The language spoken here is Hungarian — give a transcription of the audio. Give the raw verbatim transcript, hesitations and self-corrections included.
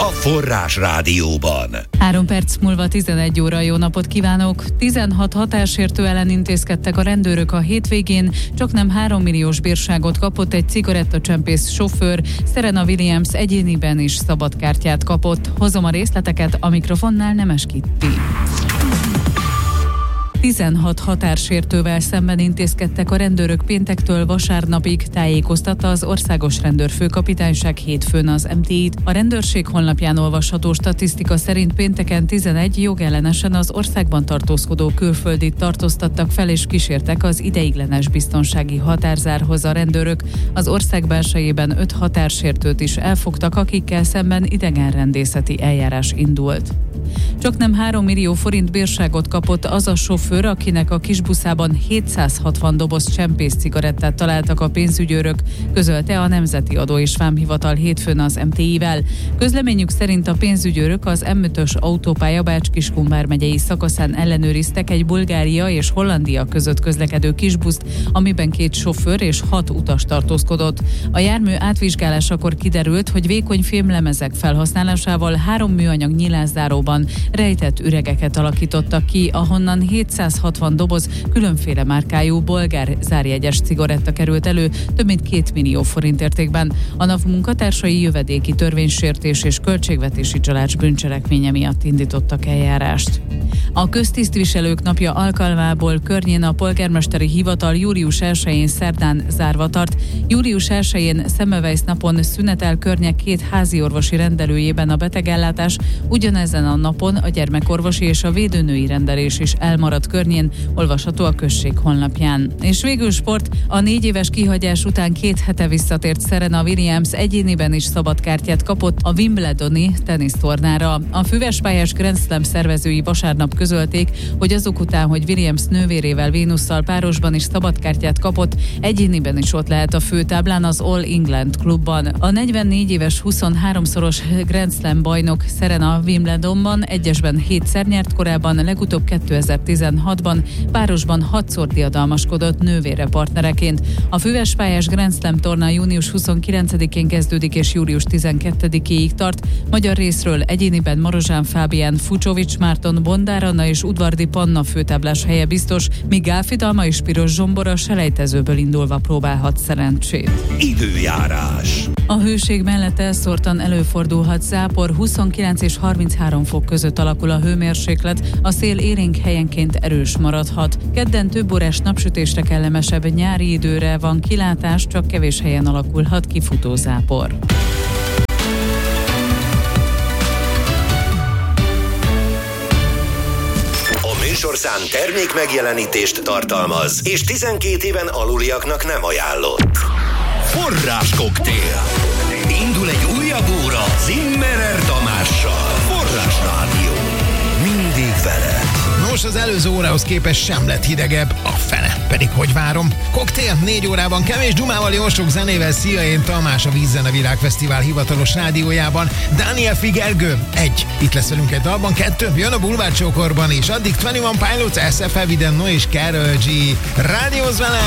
a Forrás Rádióban. Három perc múlva tizenegy óra, jó napot kívánok! tizenhat határsértő ellen intézkedtek a rendőrök a hétvégén, csaknem három milliós bírságot kapott egy cigarettacsempész sofőr, Serena Williams egyéniben is szabadkártyát kapott. Hozom a részleteket, a mikrofonnál Nemes Kitti. tizenhat határsértővel szemben intézkedtek a rendőrök péntektől vasárnapig, tájékoztatta az Országos Rendőrfőkapitányság hétfőn az em té í-t. A rendőrség honlapján olvasható statisztika szerint pénteken tizenegy jogellenesen az országban tartózkodó külföldit tartóztattak fel és kísértek az ideiglenes biztonsági határzárhoz a rendőrök. Az ország belsejében öt határsértőt is elfogtak, akikkel szemben idegenrendészeti eljárás indult. Csaknem három millió forint bírságot kapott az a sofőr, akinek a kisbuszában hétszázhatvan doboz csempész cigarettát találtak a pénzügyőrök, közölte a Nemzeti Adó és Vámhivatal hétfőn az em té í-vel. Közleményük szerint a pénzügyőrök az em ötös autópálya Bács-Kiskun vármegyei szakaszán ellenőriztek egy Bulgária és Hollandia között közlekedő kisbuszt, amiben két sofőr és hat utas tartózkodott. A jármű átvizsgálásakor kiderült, hogy vékony fémlemezek felhasználásával három műanyag nyilászáróban rejtett üregeket alakítottak ki, ahonnan hétszázhatvan doboz különféle márkájú bolgár zárjegyes cigaretta került elő, több mint két millió forint értékben. A NAV munkatársai jövedéki törvénysértés és költségvetési csalás bűncselekménye miatt indítottak eljárást. A köztisztviselők napja alkalmából Környén a polgármesteri hivatal július elsején szerdán zárva tart. július elsején Semmelweis napon szünetel Környek két házi orvosi rendelőjében a betegellátás, ugyanezen a napon a gyermekorvosi és a védőnői rendelés is elmaradt Környén, olvasható a község honlapján. És végül sport, a négy éves kihagyás után két hete visszatért Serena Williams egyéniben is szabadkártyát kapott a Wimbledoni tenisztornára. A füvespályás Grand Slam szervezői vasárnap közölték, hogy azok után, hogy Williams nővérével Vénusszal párosban is szabadkártyát kapott, egyéniben is ott lehet a főtáblán az All England klubban. A negyvennégy éves huszonháromszoros Grand Slam bajnok Serena Wimbledonban egyesben hétszer nyert, korábban legutóbb kétezer-tizenhatban párosban hatszor diadalmaskodott nővére partnereként. A füvespályás Grand Slam torna június huszonkilencedikén kezdődik és július tizenkettedikéig tart. Magyar részről egyéniben Marozsán Fábián, Fucsovics Márton, Bondár Anna és Udvardi Panna főtáblás helye biztos, míg Gálfi Dalma és Piros Zsombor a selejtezőből indulva próbálhat szerencsét. Időjárás. A hőség mellett elszórtan előfordulhat zápor, huszonkilenc és harminchárom fok között alakul a hőmérséklet, a szél élénk helyenként erős maradhat. Kedden több órás napsütésre kellemesebb nyári időre van kilátás, csak kevés helyen alakulhat ki futózápor. Műsorszám termék megjelenítést tartalmaz, és tizenkét éven aluliaknak nem ajánlott. Forrás koktél. Indul egy újabb óra Zimmerer Tamással. Forrás Rádió. Mindig veled. Nos, az előző órához képest sem lett hidegebb, a fene, pedig hogy várom. Koktél négy órában kevés dumával, jó sok zenével. Szia, én Tamás, a Vízzene Világfesztivál hivatalos rádiójában. Daniel Figergő, egy. Itt lesz velünk egy dalban, kettő. Jön a Bulvár Csókorban is. Addig huszonegy Pilots, es ef, Evident No és Karol G. Rádióz vele!